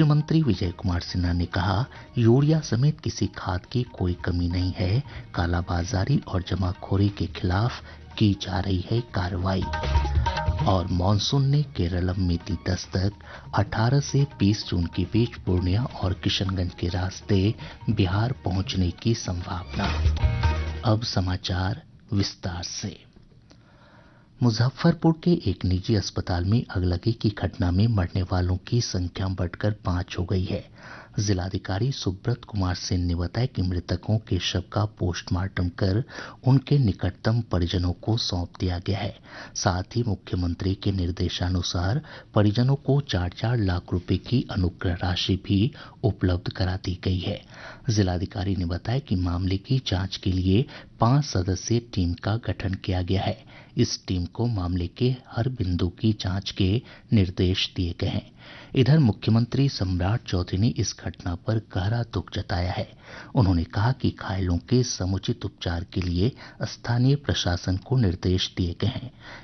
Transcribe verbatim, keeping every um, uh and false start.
मुख्यमंत्री विजय कुमार सिन्हा ने कहा, यूरिया समेत किसी खाद की कोई कमी नहीं है, कालाबाजारी और जमाखोरी के खिलाफ की जा रही है कार्रवाई। और मानसून ने केरलम में दी दस्तक, अठारह से बीस जून के बीच पूर्णिया और किशनगंज के रास्ते बिहार पहुंचने की संभावना। अब समाचार विस्तार से। मुजफ्फरपुर के एक निजी अस्पताल में अगलगी की घटना में मरने वालों की संख्या बढ़कर पांच हो गई है। जिलाधिकारी सुब्रत कुमार सेन ने बताया कि मृतकों के शव का पोस्टमार्टम कर उनके निकटतम परिजनों को सौंप दिया गया है। साथ ही मुख्यमंत्री के निर्देशानुसार परिजनों को चार चार लाख रुपए की अनुग्रह राशि भी उपलब्ध करा दी गई है। जिलाधिकारी ने बताया कि मामले की जांच के लिए पांच सदस्यीय टीम का गठन किया गया है। इस टीम को मामले के हर बिंदु की जांच के निर्देश दिए गए हैं। इधर मुख्यमंत्री सम्राट चौधरी ने इस घटना पर गहरा दुख जताया है। उन्होंने कहा कि घायलों के समुचित उपचार के लिए स्थानीय प्रशासन को निर्देश दिए गए हैं।